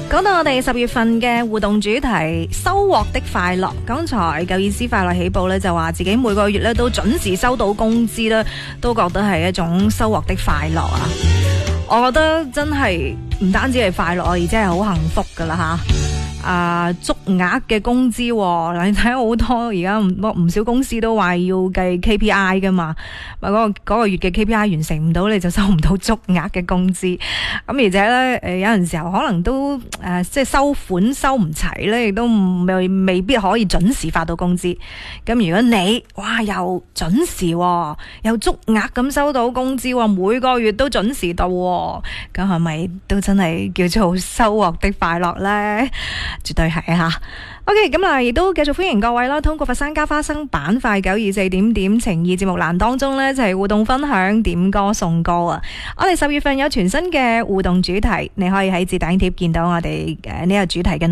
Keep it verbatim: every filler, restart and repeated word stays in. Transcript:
講到我哋十月份嘅互動主題收穫的快樂，剛才夠意思快樂起步咧就話自己每個月咧都準時收到工資咧，都覺得係一種收穫的快樂啊！我覺得真係唔單止係快樂，而且係好幸福噶啦吓。啊，足額嘅工資，你睇好多而家唔唔少公司都話要計 K P I 噶嘛，咪、那、嗰個、嗰個月嘅 K P I 完成唔到，你就收唔到足額嘅工資。咁而且咧，誒有陣時候可能都誒、呃、即係收款收唔齊咧，亦都未未必可以準時發到工資。咁如果你哇又準時又足額咁收到工資，每個月都準時到，咁係咪都真係叫做收穫的快樂咧？絕對係吓 ，OK， 咁啊，亦都繼續歡迎各位啦。通過佛山加花生板塊九二四點點情意節目欄當中呢，就係、是、互動分享點歌送歌啊！我哋十月份有全新嘅互動主題，你可以喺置頂貼見到我哋誒呢個主題嘅。